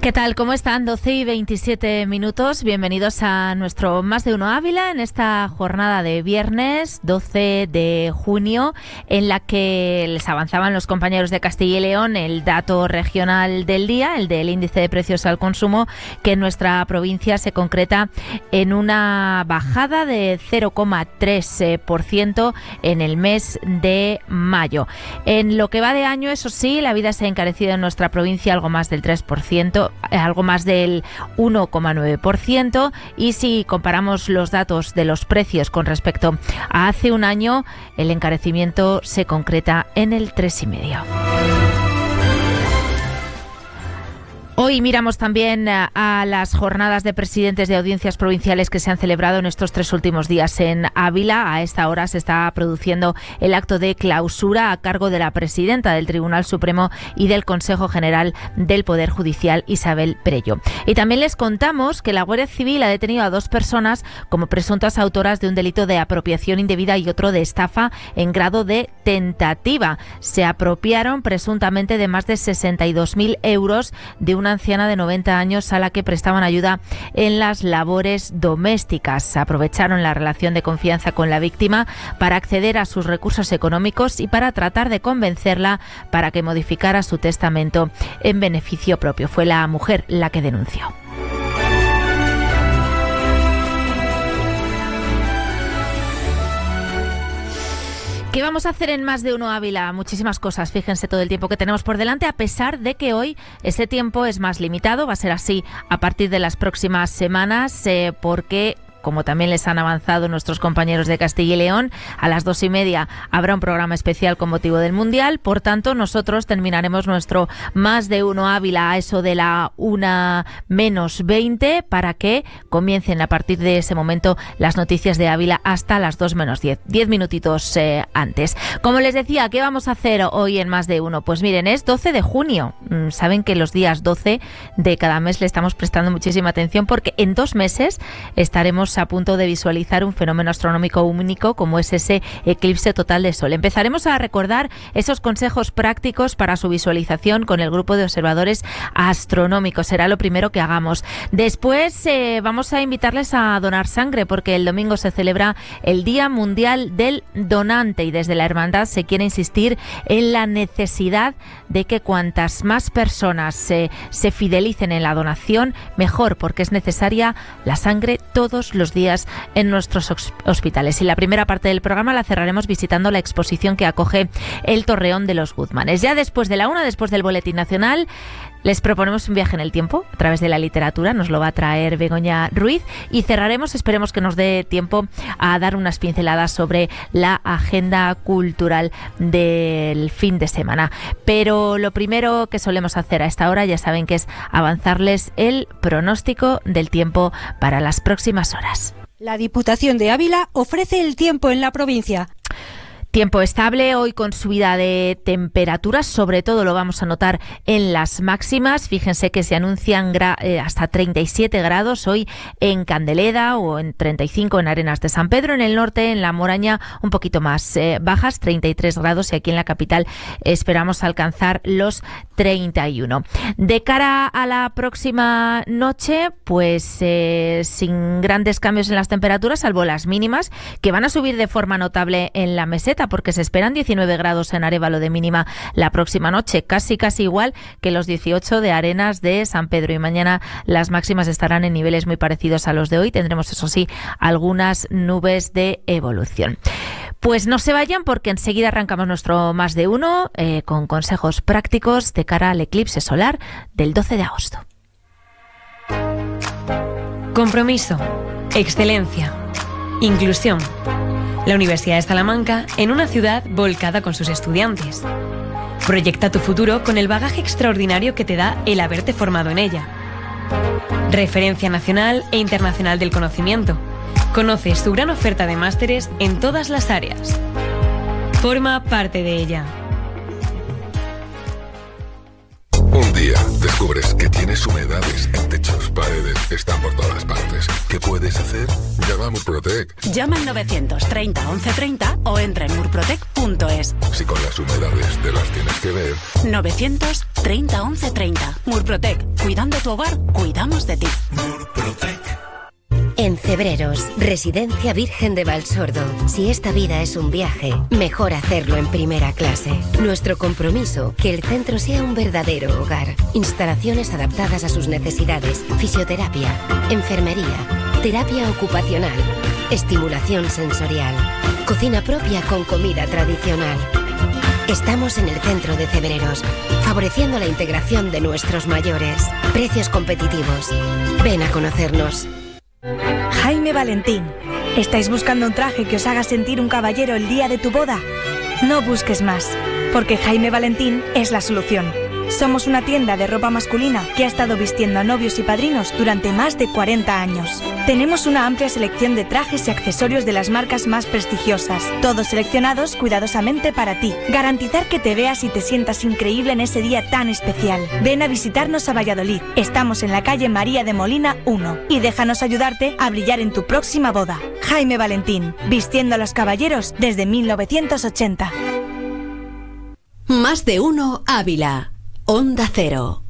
¿Qué tal? ¿Cómo están? 12:27. Bienvenidos a nuestro Más de Uno Ávila en esta jornada de viernes 12 de junio, en la que les avanzaban los compañeros de Castilla y León el dato regional del día, el del índice de precios al consumo, que en nuestra provincia se concreta en una bajada de 0,3% en el mes de mayo. En lo que va de año, eso sí, la vida se ha encarecido en nuestra provincia algo más del 3%, algo más del 1,9%, y si comparamos los datos de los precios con respecto a hace un año, el encarecimiento se concreta en el 3,5%. Hoy miramos también a las jornadas de presidentes de audiencias provinciales que se han celebrado en estos 3 últimos días en Ávila. A esta hora se está produciendo el acto de clausura a cargo de la presidenta del Tribunal Supremo y del Consejo General del Poder Judicial, Isabel Perello. Y también les contamos que la Guardia Civil ha detenido a 2 personas como presuntas autoras de un delito de apropiación indebida y otro de estafa en grado de tentativa. Se apropiaron presuntamente de más de 62.000 euros de una anciana de 90 años a la que prestaban ayuda en las labores domésticas. Aprovecharon la relación de confianza con la víctima para acceder a sus recursos económicos y para tratar de convencerla para que modificara su testamento en beneficio propio. Fue la mujer la que denunció. ¿Qué vamos a hacer en Más de Uno Ávila? Muchísimas cosas, fíjense todo el tiempo que tenemos por delante, a pesar de que hoy ese tiempo es más limitado. Va a ser así a partir de las próximas semanas, porque, como también les han avanzado nuestros compañeros de Castilla y León, a las 2:30 habrá un programa especial con motivo del Mundial. Por tanto, nosotros terminaremos nuestro Más de Uno Ávila a eso de la 1:20 para que comiencen a partir de ese momento las noticias de Ávila hasta las 2:10, 10 minutitos antes. Como les decía, ¿qué vamos a hacer hoy en Más de Uno? Pues miren, es 12 de junio. Saben que los días 12 de cada mes le estamos prestando muchísima atención porque en 2 meses estaremos a punto de visualizar un fenómeno astronómico único como es ese eclipse total de Sol. Empezaremos a recordar esos consejos prácticos para su visualización con el grupo de observadores astronómicos. Será lo primero que hagamos. Después vamos a invitarles a donar sangre porque el domingo se celebra el Día Mundial del Donante y desde la Hermandad se quiere insistir en la necesidad de que cuantas más personas se fidelicen en la donación, mejor, porque es necesaria la sangre todos los días en nuestros hospitales. Y la primera parte del programa la cerraremos visitando la exposición que acoge el Torreón de los Guzmanes. Ya después de la 1, después del Boletín Nacional, les proponemos un viaje en el tiempo a través de la literatura. Nos lo va a traer Begoña Ruiz y cerraremos, esperemos que nos dé tiempo a dar unas pinceladas sobre la agenda cultural del fin de semana. Pero lo primero que solemos hacer a esta hora, ya saben que es avanzarles el pronóstico del tiempo para las próximas horas. La Diputación de Ávila ofrece el tiempo en la provincia. Tiempo estable, hoy con subida de temperaturas, sobre todo lo vamos a notar en las máximas. Fíjense que se anuncian hasta 37 grados hoy en Candeleda o en 35 en Arenas de San Pedro. En el norte, en La Moraña, un poquito más bajas, 33 grados, y aquí en la capital esperamos alcanzar los 31. De cara a la próxima noche, pues sin grandes cambios en las temperaturas, salvo las mínimas, que van a subir de forma notable en la meseta, porque se esperan 19 grados en Arévalo de mínima la próxima noche, casi igual que los 18 de Arenas de San Pedro, y mañana las máximas estarán en niveles muy parecidos a los de hoy. Tendremos, eso sí, algunas nubes de evolución. Pues no se vayan porque enseguida arrancamos nuestro Más de Uno con consejos prácticos de cara al eclipse solar del 12 de agosto. Compromiso, excelencia, inclusión. La Universidad de Salamanca en una ciudad volcada con sus estudiantes. Proyecta tu futuro con el bagaje extraordinario que te da el haberte formado en ella. Referencia nacional e internacional del conocimiento. Conoce su gran oferta de másteres en todas las áreas. Forma parte de ella. Un día Descubres que tienes humedades en techos, paredes, están por todas partes. ¿Qué puedes hacer? Llama a Murprotec. Llama al 930 1130 o entra en murprotec.es. Si con las humedades te las tienes que ver. 930 1130. Murprotec. Cuidando tu hogar, cuidamos de ti. Murprotec. En Cebreros, Residencia Virgen de Valsordo. Si esta vida es un viaje, mejor hacerlo en primera clase. Nuestro compromiso, que el centro sea un verdadero hogar. Instalaciones adaptadas a sus necesidades, fisioterapia, enfermería, terapia ocupacional, estimulación sensorial, cocina propia con comida tradicional. Estamos en el centro de Cebreros, favoreciendo la integración de nuestros mayores. Precios competitivos. Ven a conocernos. Jaime Valentín. ¿Estáis buscando un traje que os haga sentir un caballero el día de tu boda? No busques más, porque Jaime Valentín es la solución. Somos una tienda de ropa masculina que ha estado vistiendo a novios y padrinos durante más de 40 años. Tenemos una amplia selección de trajes y accesorios de las marcas más prestigiosas, todos seleccionados cuidadosamente para ti. Garantizar que te veas y te sientas increíble en ese día tan especial. Ven a visitarnos a Valladolid. Estamos en la calle María de Molina 1 y déjanos ayudarte a brillar en tu próxima boda. Jaime Valentín, vistiendo a los caballeros desde 1980. Más de uno Ávila. Onda Cero.